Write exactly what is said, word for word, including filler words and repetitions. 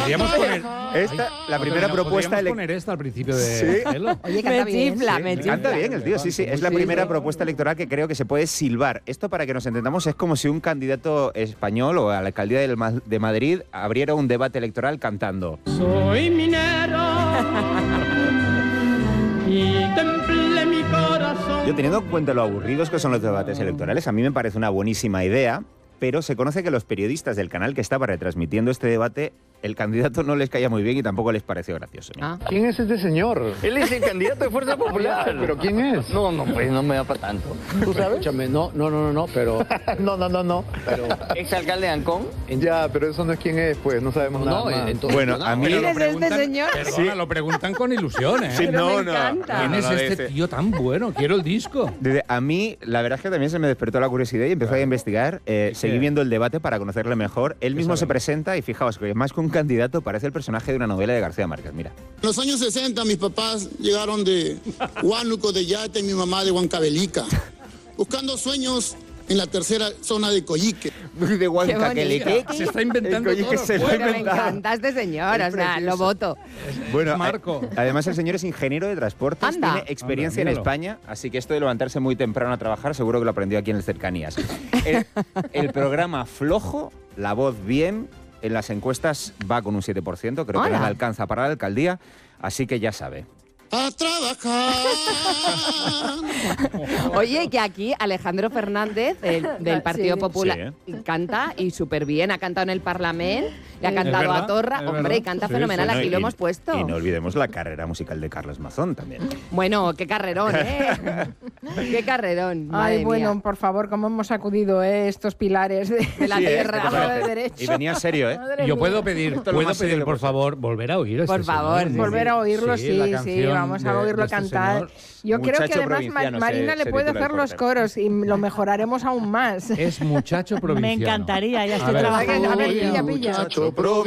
Podríamos poner esta, la primera propuesta. Podríamos poner esta al principio de Sí. Hello. Oye, canta Me bien. chifla, Sí, me chifla. canta bien el tío, sí, sí. Es la Sí, primera sí. propuesta electoral que creo que se puede silbar. Esto, para que nos entendamos, es como si un candidato español o a la alcaldía del Ma- de Madrid abriera un debate electoral cantando. Soy minero y templé mi corazón. Yo, teniendo en cuenta lo aburridos que son los debates electorales, a mí me parece una buenísima idea, pero se conoce que los periodistas del canal que estaba retransmitiendo este debate, el candidato no les caía muy bien y tampoco les pareció gracioso. Ah. ¿Quién es este señor? Él es el candidato de Fuerza Popular. ¿Pero quién es? No, no, pues no me da para tanto. ¿Tú sabes? Escúchame, no, no, no, no, no, pero... no, no, no, no, pero... Exalcalde de Ancón. Ya, pero eso no es quién es, pues, no sabemos nada más. Bueno, a mí... Pero ¿Quién lo es este preguntan- señor? Perdona, lo preguntan con ilusiones. Sí, Pero no, me no. encanta. ¿Quién No, es no, este dice- tío tan bueno? Quiero el disco. Dice, a mí, la verdad es que también se me despertó la curiosidad y empecé a investigar. Eh, seguí qué? viendo el debate para conocerle mejor. Él mismo se sabemos? presenta y fijaos que más que un candidato parece el personaje de una novela de García Márquez. Mira. En los años sesenta mis papás llegaron de Huánuco, de Yate, y mi mamá de Huancavelica, buscando sueños en la tercera zona de Coyique. De Huanca, que le bonito. que- Se está inventando el Coyique todo. se lo ha Pero me inventado. encanta este señor, Es o sea, lo precioso. voto. Bueno, Marco. a- además el señor es ingeniero de transportes, Anda. tiene experiencia Anda, en míralo. España, así que esto de levantarse muy temprano a trabajar seguro que lo aprendió aquí en las cercanías. El, el programa flojo, la voz bien, en las encuestas va con un siete por ciento, creo que Hola. no le alcanza para la alcaldía, así que ya sabe. A trabajar. Oye, que aquí Alejandro Fernández, del, del Partido Sí. Popular, canta y súper bien. Ha cantado en el Parlamento, le ha Es cantado verdad, a Torra. es Hombre, verdad. y canta Sí, fenomenal. sí. Aquí No, lo y- hemos puesto. Y no olvidemos la carrera musical de Carlos Mazón también. Bueno, qué carrerón, ¿eh? Qué carrerón. Ay, madre bueno, mía. por favor, cómo hemos sacudido eh, estos pilares de, De la Sí, ¿eh? tierra. ¿Qué te parece? de derecho. Y venía serio, ¿eh? Madre Yo mía. puedo pedir, Esto es lo puedo más serio pedir, que por puedo favor, volver a oír a este Por favor, señor. sí, Volver a oírlo, sí, la sí, canción vamos a de- oírlo de este cantar. señor. Yo creo que Muchacho además Ma- provinciano Marina se- le se puede titula el hacer los corte. coros y lo mejoraremos aún más. Es muchacho Me provinciano. encantaría, ya A estoy ver. trabajando. A ver, en ello. pilla, pilla. Muchacho